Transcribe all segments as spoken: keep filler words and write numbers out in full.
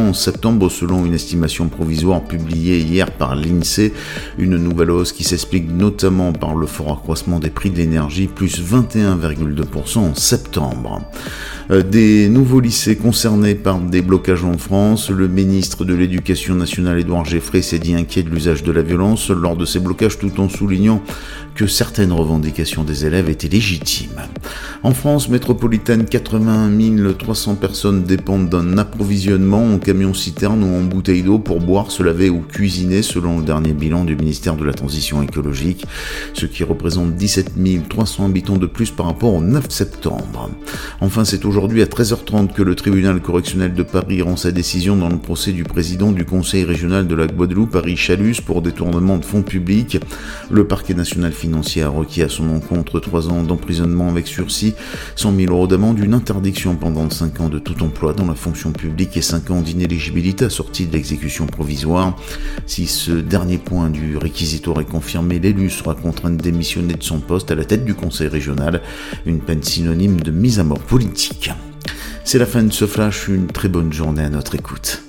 en septembre selon une estimation provisoire publiée hier par l'INSEE. Une nouvelle hausse qui s'explique notamment par le fort accroissement des prix de l'énergie, plus vingt et un virgule deux pour cent en septembre. Des nouveaux lycées concernés par des blocages en France. Le ministre de l'Éducation nationale, Édouard Geoffrey, s'est dit inquiet de l'usage de la violence lors de ces blocages, tout en soulignant que certaines revendications des élèves étaient légitimes. En France métropolitaine, quatre-vingt-un mille trois cents personnes dépendent d'un approvisionnement en camion-citerne ou en bouteilles d'eau pour boire, se laver ou cuisiner, selon le dernier bilan du ministère de la Transition écologique, ce qui représente dix-sept mille trois cents habitants de plus par rapport au neuf septembre. Enfin, c'est aujourd'hui à treize heures trente que le tribunal correctionnel de Paris rend sa décision dans le procès du président du conseil régional de la Guadeloupe, Harry Chalus, pour détournement de fonds publics. Le parquet national financier a requis à son encontre trois ans d'emprisonnement avec sursis, cent mille euros d'amende, une interdiction pendant cinq ans de tout emploi dans la fonction publique et cinq ans d'inéligibilité assortie de l'exécution provisoire. Si ce dernier point du réquisitoire est confirmé, l'élu sera contraint de démissionner de son poste à la tête du conseil régional, une peine synonyme de mise à mort politique. C'est la fin de ce flash, une très bonne journée à notre écoute.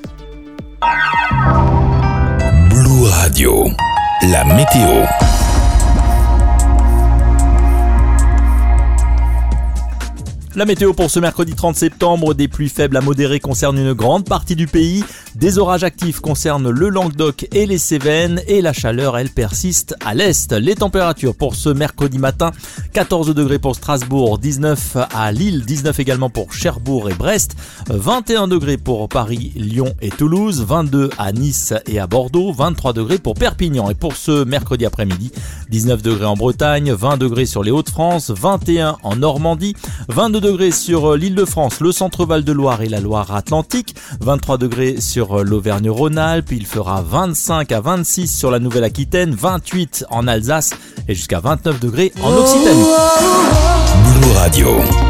Blue Radio, la météo. La météo pour ce mercredi trente septembre, des pluies faibles à modérées concernent une grande partie du pays, des orages actifs concernent le Languedoc et les Cévennes et la chaleur, elle, persiste à l'est. Les températures pour ce mercredi matin, quatorze degrés pour Strasbourg, dix-neuf à Lille, dix-neuf également pour Cherbourg et Brest, vingt et un degrés pour Paris, Lyon et Toulouse, vingt-deux à Nice et à Bordeaux, vingt-trois degrés pour Perpignan. Et pour ce mercredi après-midi, dix-neuf degrés en Bretagne, vingt degrés sur les Hauts-de-France, vingt et un en Normandie, vingt-deux degrés sur l'Île-de-France, le centre-Val de Loire et la Loire-Atlantique, vingt-trois degrés sur l'Auvergne-Rhône-Alpes, il fera vingt-cinq à vingt-six sur la Nouvelle-Aquitaine, vingt-huit en Alsace et jusqu'à vingt-neuf degrés en Occitanie. Blue Radio.